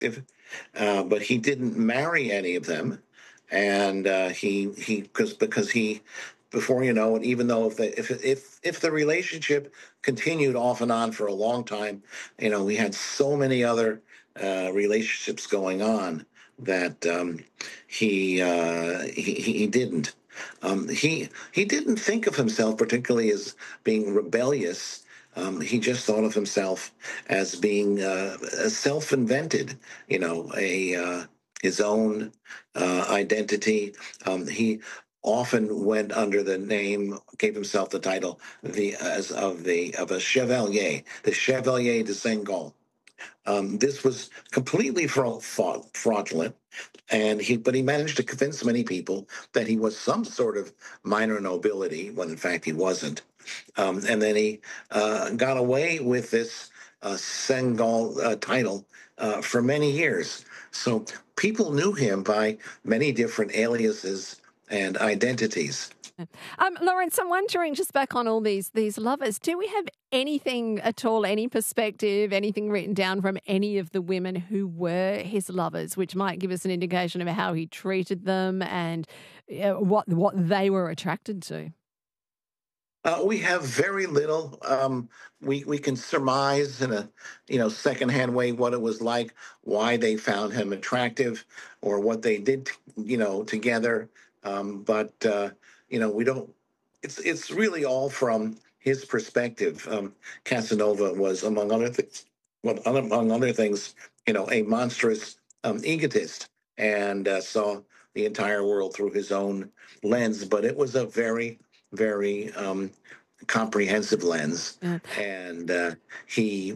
but he didn't marry any of them, and he because he before you know it, even though if the relationship continued off and on for a long time, we had so many other relationships going on that he didn't. He didn't think of himself particularly as being rebellious. He just thought of himself as being self-invented, a his own identity. He often went under the name, gave himself the title of a chevalier, the Chevalier de Senghor. This was completely fraudulent, but he managed to convince many people that he was some sort of minor nobility when in fact he wasn't. And then he got away with this Senghor title for many years. So people knew him by many different aliases and identities. Lawrence, I'm wondering, just back on all these lovers, do we have anything at all, any perspective, anything written down from any of the women who were his lovers, which might give us an indication of how he treated them and what they were attracted to? We have very little. We can surmise in a secondhand way what it was like, why they found him attractive, or what they did together. But we don't. It's really all from his perspective. Casanova was, among other things, a monstrous egotist, and saw the entire world through his own lens. But it was a very, very comprehensive lens, and he,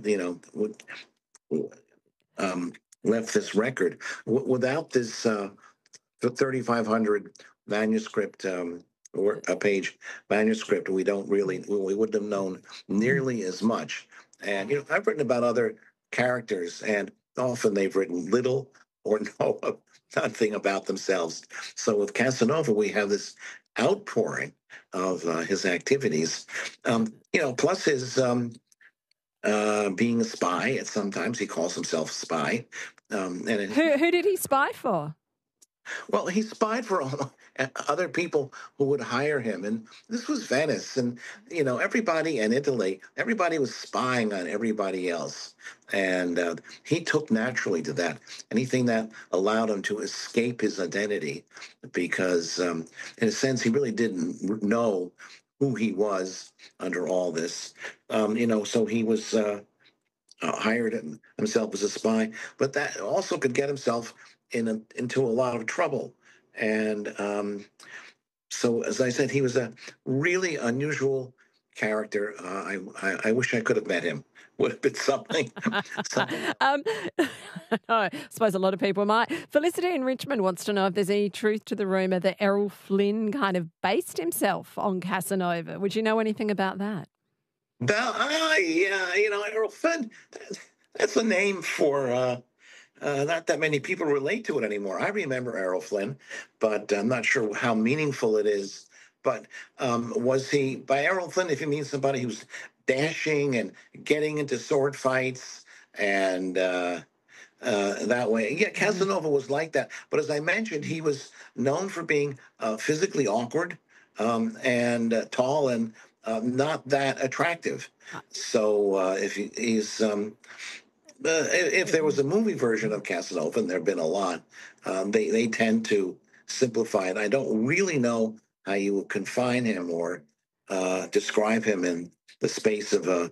left this record without this 3,500 manuscript. Or a page manuscript, we wouldn't have known nearly as much. And I've written about other characters, and often they've written little or nothing about themselves. So with Casanova, we have this outpouring of his activities. Plus his being a spy. At sometimes he calls himself a spy. Who did he spy for? Well, he spied for other people who would hire him, and this was Venice, and everybody in Italy, everybody was spying on everybody else, and he took naturally to that. Anything that allowed him to escape his identity, because in a sense he really didn't know who he was under all this. So he was hired himself as a spy, but that also could get himself into a lot of trouble. And so, as I said, he was a really unusual character. I wish I could have met him. Would have been something. I suppose a lot of people might. Felicity in Richmond wants to know if there's any truth to the rumour that Errol Flynn kind of based himself on Casanova. Would you know anything about that? Yeah, Errol Flynn, that's a name for... not that many people relate to it anymore. I remember Errol Flynn, but I'm not sure how meaningful it is. But was he, by Errol Flynn, if you mean somebody who's dashing and getting into sword fights and that way? Yeah, Casanova was like that. But as I mentioned, he was known for being physically awkward and tall and not that attractive. So if there was a movie version of Casanova, and there have been a lot, they tend to simplify it. I don't really know how you would confine him or describe him in the space of a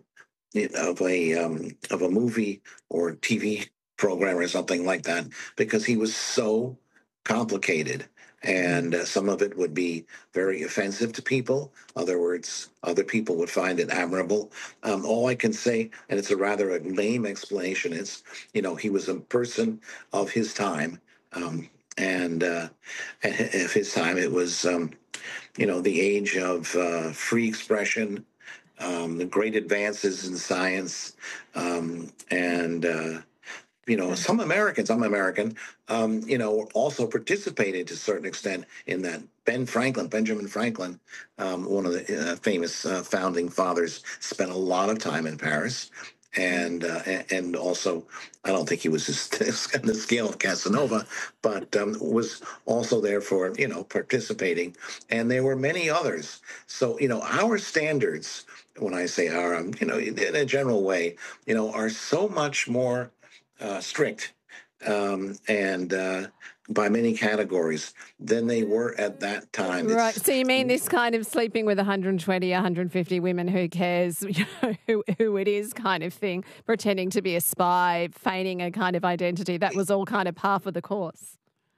movie or TV program or something like that, because he was so complicated. And some of it would be very offensive to people. Other people would find it admirable. All I can say, and it's a lame explanation, is, he was a person of his time. And at his time, it was, the age of free expression, the great advances in science, and some Americans, I'm American, also participated to a certain extent in that. Benjamin Franklin, one of the famous founding fathers, spent a lot of time in Paris. and also I don't think he was just on the scale of Casanova, but was also there for participating, and there were many others. So our standards, when I say our, in a general way, are so much more strict and by many categories than they were at that time. Right. So you mean this kind of sleeping with 120, 150 women, who cares, who it is kind of thing, pretending to be a spy, feigning a kind of identity, that was all kind of par for the course.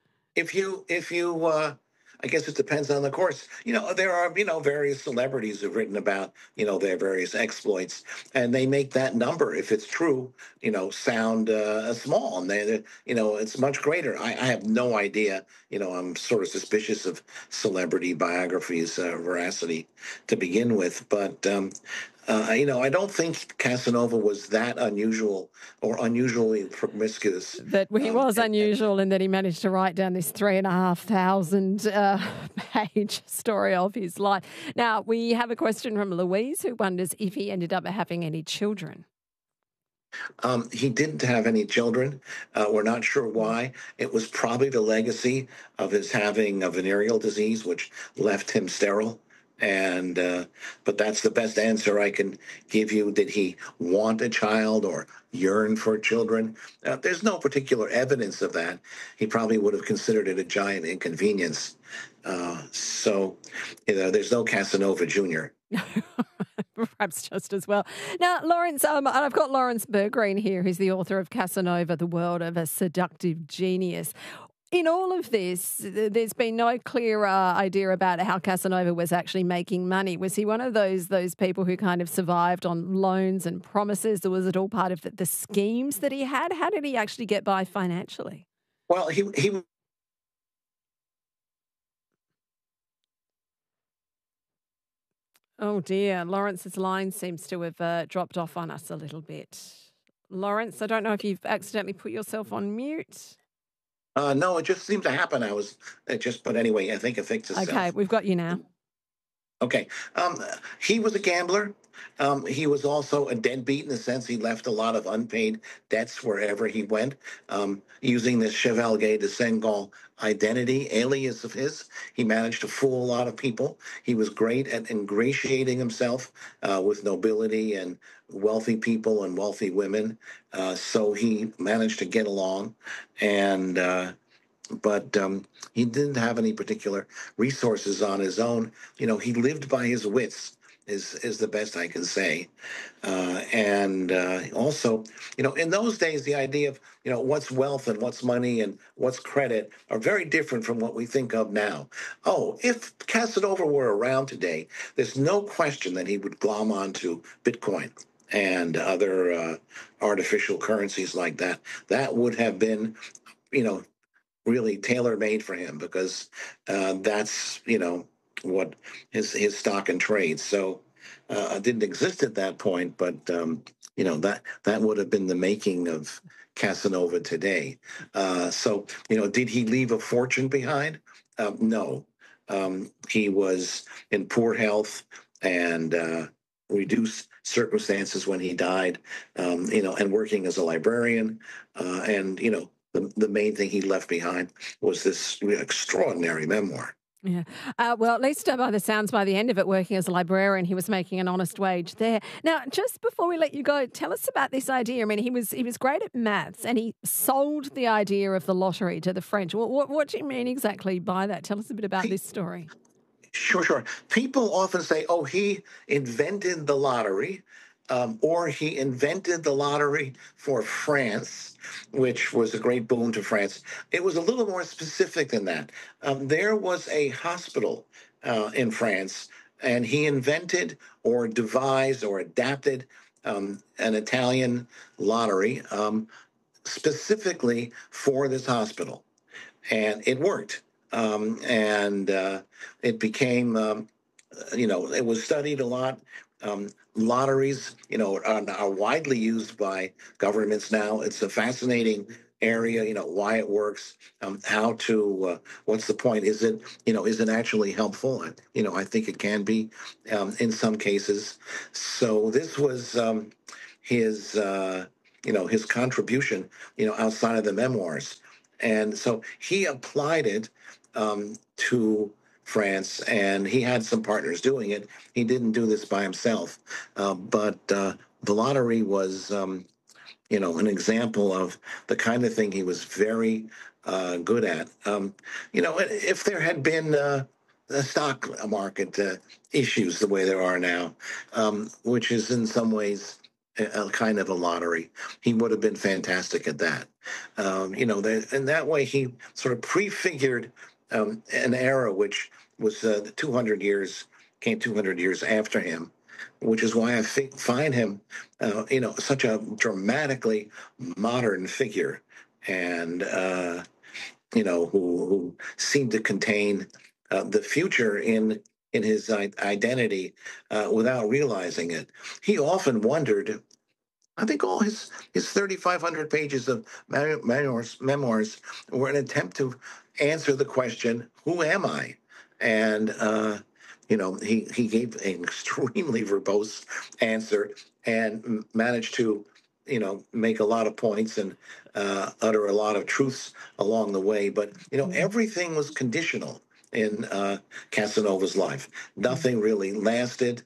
If you I guess it depends on the course. There are various celebrities who've written about their various exploits, and they make that number, if it's true, sound small, and it's much greater. I have no idea. I'm sort of suspicious of celebrity biographies' veracity to begin with, but I don't think Casanova was that unusual or unusually promiscuous. That he was unusual in that he managed to write down this 3,500 page story of his life. Now, we have a question from Louise, who wonders if he ended up having any children. He didn't have any children. We're not sure why. It was probably the legacy of his having a venereal disease, which left him sterile. And but that's the best answer I can give you. Did he want a child or yearn for children? There's no particular evidence of that. He probably would have considered it a giant inconvenience. So there's no Casanova Jr. Perhaps just as well. Now, Lawrence, I've got Lawrence Bergreen here, who's the author of Casanova, The World of a Seductive Genius. In all of this, there's been no clear idea about how Casanova was actually making money. Was he one of those people who kind of survived on loans and promises, or was it all part of the schemes that he had? How did he actually get by financially? Well, he. Oh dear, Lawrence's line seems to have dropped off on us a little bit. Lawrence, I don't know if you've accidentally put yourself on mute. No, it just seemed to happen. But anyway, I think it fixed itself. Okay, we've got you now. Okay. He was a gambler. He was also a deadbeat in the sense he left a lot of unpaid debts wherever he went. Using this Chevalier de Senghal identity, alias of his, he managed to fool a lot of people. He was great at ingratiating himself with nobility and wealthy people and wealthy women. So he managed to get along. And but he didn't have any particular resources on his own. He lived by his wits, is the best I can say. And also, in those days, the idea of what's wealth and what's money and what's credit are very different from what we think of now. Oh, if Casanova were around today, there's no question that he would glom onto Bitcoin and other artificial currencies like that. That would have been, you know, really tailor made for him because that's what his stock and trade. So didn't exist at that point, but that would have been the making of Casanova today. So did he leave a fortune behind? No, he was in poor health and reduced circumstances when he died. And working as a librarian, and the main thing he left behind was this extraordinary memoir. Yeah. Well, at least by the end of it, working as a librarian, he was making an honest wage there. Now, just before we let you go, tell us about this idea. I mean, he was great at maths, and he sold the idea of the lottery to the French. What do you mean exactly by that? Tell us a bit about this story. Sure. People often say, "Oh, he invented the lottery." Or he invented the lottery for France, which was a great boon to France. It was a little more specific than that. There was a hospital in France, and he invented or devised or adapted an Italian lottery specifically for this hospital. And it worked. And it became, it was studied a lot. Lotteries, are widely used by governments now. It's a fascinating area, why it works, what's the point? Is it actually helpful? I think it can be in some cases. So this was, his his contribution outside of the memoirs, and so he applied it to France, and he had some partners doing it. He didn't do this by himself, but Villottery was an example of the kind of thing he was very good at. If there had been the stock market issues the way there are now, which is in some ways a kind of a lottery, he would have been fantastic at that. In that way, he sort of prefigured an era which was 200 years, came 200 years after him, which is why I find him, such a dramatically modern figure, and who seemed to contain the future in his identity without realizing it. He often wondered. I think all his 3,500 pages of memoirs were an attempt to answer the question, "Who am I?" And he gave an extremely verbose answer and managed to make a lot of points and utter a lot of truths along the way. But everything was conditional in Casanova's life. Nothing really lasted.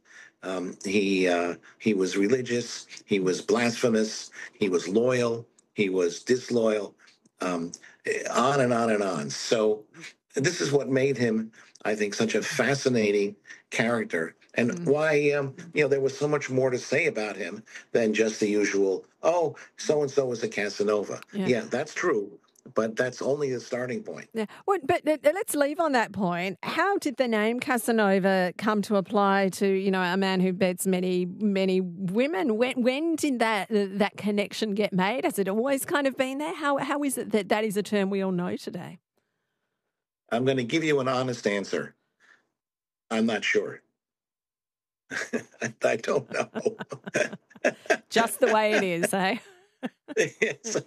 He was religious. He was blasphemous. He was loyal. He was disloyal. Um, on and on and on. So this is what made him, I think, such a fascinating character, and why there was so much more to say about him than just the usual. Oh, so and so was a Casanova. Yeah, that's true. But that's only the starting point. Yeah. Well, but let's leave on that point. How did the name Casanova come to apply to, a man who beds many, many women? When did that connection get made? Has it always kind of been there? How is it that is a term we all know today? I'm going to give you an honest answer. I'm not sure. I don't know. Just the way it is, eh? Yes.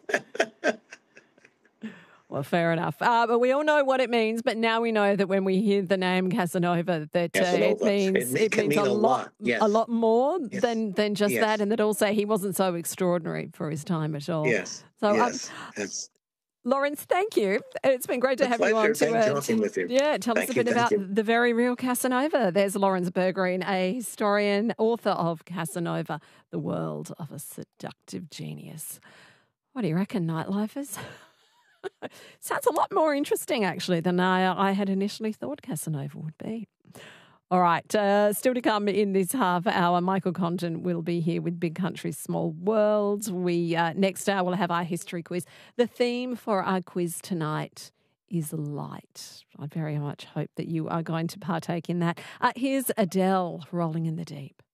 Well, fair enough. But we all know what it means. But now we know that when we hear the name Casanova, that Casanova. it means a lot, yes. a lot more yes. than just yes. that, and that also he wasn't so extraordinary for his time at all. Yes. So, yes. Lawrence, thank you. It's been great to have you on. Talking with you. Yeah, tell us a bit about the very real Casanova. There's Lawrence Bergreen, a historian, author of Casanova, The World of a Seductive Genius. What do you reckon, nightlifers? Sounds a lot more interesting, actually, than I had initially thought Casanova would be. All right, still to come in this half hour, Michael Condon will be here with Big Country, Small World. Next hour, we'll have our history quiz. The theme for our quiz tonight is light. I very much hope that you are going to partake in that. Here's Adele, Rolling in the Deep.